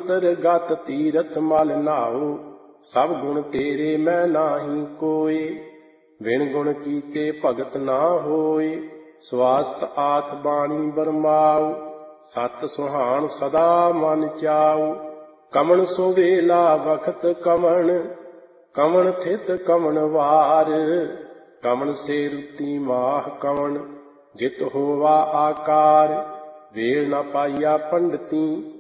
ਅੰਤਰਗਤ ਤੀਰਥ ਮਲ ਨਾਉ, ਸਭ ਗੁਣ ਤੇਰੇ ਮੈਂ ਨਾਹੀ ਕੋਏ। ਬਿਨ ਗੁਣ ਕੀਤੇ ਭਗਤ ਨਾ ਹੋਏ, ਸਵਾਸਤ ਆਥ ਬਾਣੀ ਬਰਮਾਉ। ਸਤ ਸੁਹਾਣ ਸਦਾ ਮਨ ਚਾਉ, ਕਮਣ ਸੋ ਵੇਲਾ ਵਖਤ ਕਮਣ। ਕਮਣ ਥਿਤ ਕਮਣ ਵਾਰ, ਕਮਣ ਸੇ ਰੁੱਤੀ ਮਾਹ ਕਮਣ। ਜਿਤ ਹੋਵਾ ਆਕਾਰ, ਵੇਲ ਨ ਪਾਈਆ ਪੰਡਤੀ।